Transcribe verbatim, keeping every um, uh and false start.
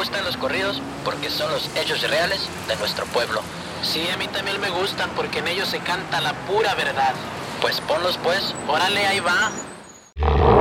gustan los corridos porque son los hechos reales de nuestro pueblo. Sí, a mí también me gustan porque en ellos se canta la pura verdad. Pues ponlos pues. Órale, ahí va.